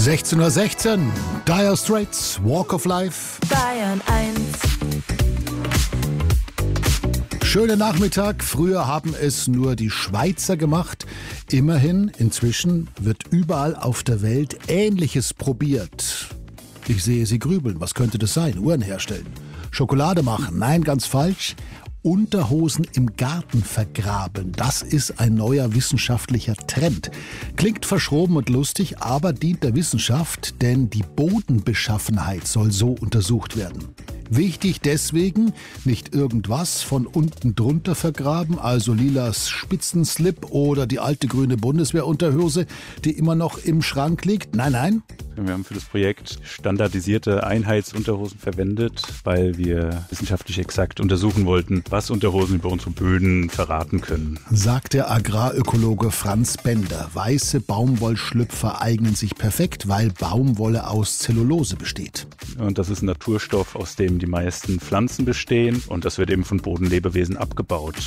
16:16 Uhr, Dire Straits, Walk of Life. Bayern 1. Schöner Nachmittag. Früher haben es nur die Schweizer gemacht. Immerhin, inzwischen wird überall auf der Welt Ähnliches probiert. Ich sehe Sie grübeln. Was könnte das sein? Uhren herstellen. Schokolade machen. Nein, ganz falsch. Unterhosen im Garten vergraben. Das ist ein neuer wissenschaftlicher Trend. Klingt verschroben und lustig, aber dient der Wissenschaft, denn die Bodenbeschaffenheit soll so untersucht werden. Wichtig deswegen, nicht irgendwas von unten drunter vergraben, also lilas Spitzenslip oder die alte grüne Bundeswehrunterhose, die immer noch im Schrank liegt. Nein, nein. Wir haben für das Projekt standardisierte Einheitsunterhosen verwendet, weil wir wissenschaftlich exakt untersuchen wollten, was Unterhosen über unsere Böden verraten können. Sagt der Agrarökologe Franz Bender. Weiße Baumwollschlüpfer eignen sich perfekt, weil Baumwolle aus Zellulose besteht. Und das ist ein Naturstoff, aus dem die meisten Pflanzen bestehen, und das wird eben von Bodenlebewesen abgebaut.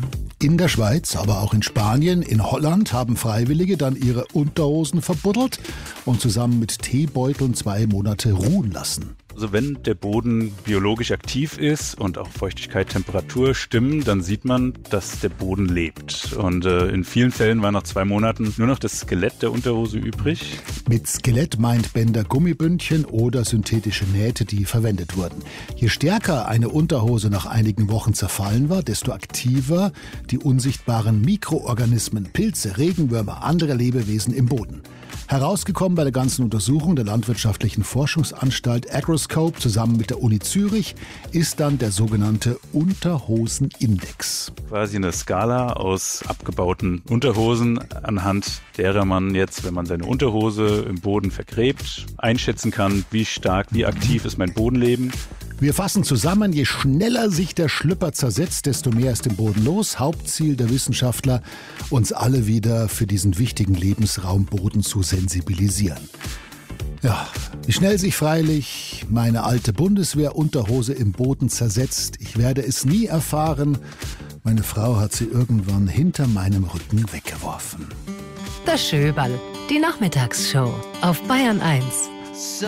In der Schweiz, aber auch in Spanien, in Holland haben Freiwillige dann ihre Unterhosen verbuddelt und zusammen mit Teebeuteln 2 Monate ruhen lassen. Also wenn der Boden biologisch aktiv ist und auch Feuchtigkeit, Temperatur stimmen, dann sieht man, dass der Boden lebt. Und in vielen Fällen war nach 2 Monaten nur noch das Skelett der Unterhose übrig. Mit Skelett meint Bender Gummibündchen oder synthetische Nähte, die verwendet wurden. Je stärker eine Unterhose nach einigen Wochen zerfallen war, desto aktiver die unsichtbaren Mikroorganismen, Pilze, Regenwürmer, andere Lebewesen im Boden. Herausgekommen bei der ganzen Untersuchung der Landwirtschaftlichen Forschungsanstalt Agroscope zusammen mit der Uni Zürich ist dann der sogenannte Unterhosenindex. Quasi eine Skala aus abgebauten Unterhosen, anhand derer man jetzt, wenn man seine Unterhose im Boden vergräbt, einschätzen kann, wie stark, wie aktiv ist mein Bodenleben. Wir fassen zusammen, je schneller sich der Schlüpper zersetzt, desto mehr ist im Boden los. Hauptziel der Wissenschaftler, uns alle wieder für diesen wichtigen Lebensraum Boden zu sensibilisieren. Ja, wie schnell sich freilich meine alte Bundeswehrunterhose im Boden zersetzt, ich werde es nie erfahren. Meine Frau hat sie irgendwann hinter meinem Rücken weggeworfen. Das Schöberl, die Nachmittagsshow auf Bayern 1.